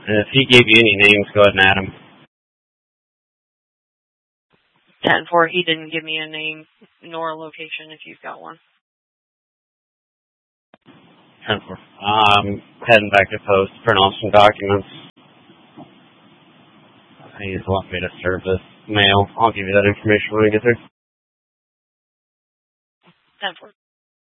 If he gave you any names, go ahead and add them. 10-4, he didn't give me a name nor a location if you've got one. 10-4. I'm heading back to post, print off some documents. He just wants me to serve this mail. I'll give you that information when we get there. 10-4.